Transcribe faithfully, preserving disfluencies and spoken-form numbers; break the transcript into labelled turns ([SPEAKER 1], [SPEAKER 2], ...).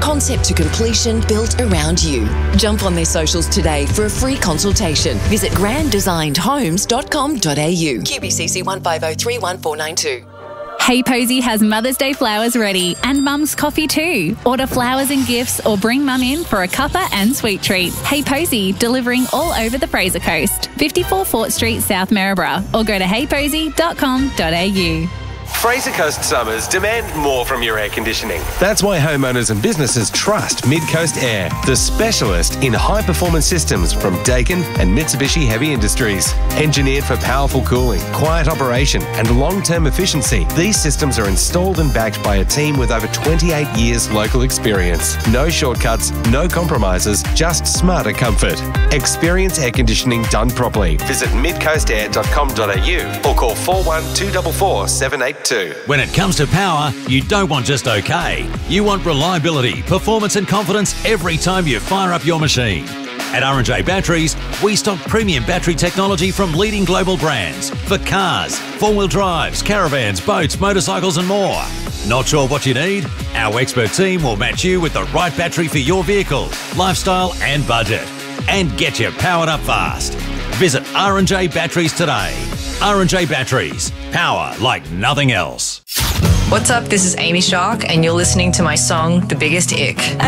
[SPEAKER 1] Concept to completion built around you. Jump on their socials today for a free consultation. Visit grand designed homes dot com dot a u. Q B C C one five zero three one four nine two.
[SPEAKER 2] Hey Posy has Mother's Day flowers ready and Mum's coffee too. Order flowers and gifts or bring Mum in for a cuppa and sweet treat. Hey Posy, delivering all over the Fraser Coast. fifty-four Fort Street, South Maryborough, or go to hey posy dot com dot a u.
[SPEAKER 3] Fraser Coast summers demand more from your air conditioning.
[SPEAKER 4] That's why homeowners and businesses trust Mid-Coast Air, the specialist in high-performance systems from Daikin and Mitsubishi Heavy Industries. Engineered for powerful cooling, quiet operation and long-term efficiency, these systems are installed and backed by a team with over twenty-eight years local experience. No shortcuts, no compromises, just smarter comfort. Experience air conditioning done properly. Visit mid coast air dot com dot a u or call four one two four four seven eight two.
[SPEAKER 5] When it comes to power, you don't want just okay. You want reliability, performance and confidence every time you fire up your machine. At R and J Batteries, we stock premium battery technology from leading global brands for cars, four-wheel drives, caravans, boats, motorcycles and more. Not sure what you need? Our expert team will match you with the right battery for your vehicle, lifestyle and budget. And get you powered up fast. Visit R and J Batteries today. R and J Batteries. Power like nothing else.
[SPEAKER 6] What's up? This is Amy Shark, and you're listening to my song, The Biggest Ick.